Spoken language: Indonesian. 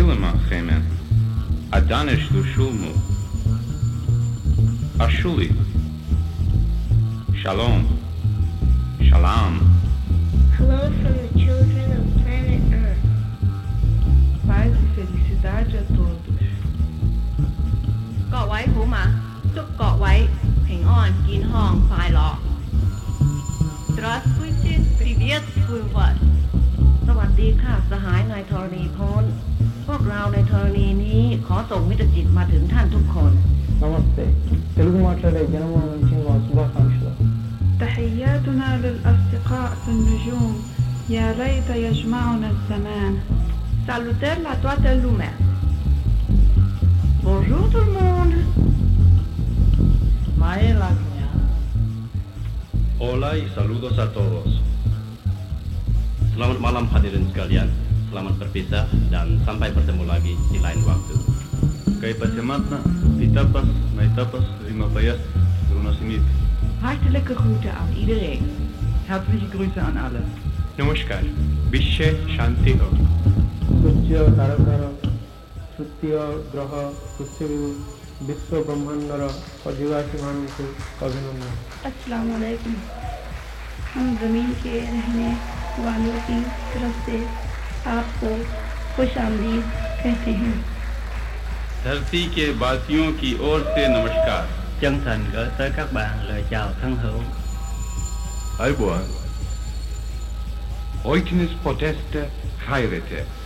Silima Chemen, Adanish Lushulmu, Ashuli, Shalom, Shalom. Hello from the children of planet Earth. Paz e felicidade a todos. 各位好嗎？祝各位平安、健康、快樂。Здравствуйте, приветствую вас. สวัสดีค่ะสหายในธรณีพ้นพวกเราในธรณีนี้ขอส่งมิตรจิตมาถึงท่านทุกคน నమస్తే తెలుగు మాట్లాడే జనముల నుంచి మా శుభాకాంక్షలు تحياتنا للأصدقاء في النجوم يا ليت يجمعنا الزمان. Salutări la toată lumea. Bonjour tout le monde. మాయే లాగ్య Hola y saludos a todos. Selamat malam hadirin sekalian. Selamat berpisah dan sampai bertemu lagi di lain waktu. Kay Pasematna, Pitapas, Maitapas, Rimapayas, Runasimit. Hartelijke groeten aan iedereen. herzliche Grüße an alle Namaskar. Bishe Shanti Ho. সূর্য তারকার তৃতীয় গ্রহ পৃথিবী বিশ্ব ব্রহ্মাণ্ডର ଅଧିବାସୀମାନଙ୍କୁ ଅଭିନନ୍ଦନ अस्सलाम वालेकुम। हम ज़मीन के रहने वालों की तरफ से आपको खुश आमदीद कहते हैं। धरती के वासियों की ओर से नमस्कार. Chân thành gửi tới các bạn lời chào thân hữu. Aybuan. Oiknis poteste hayrete.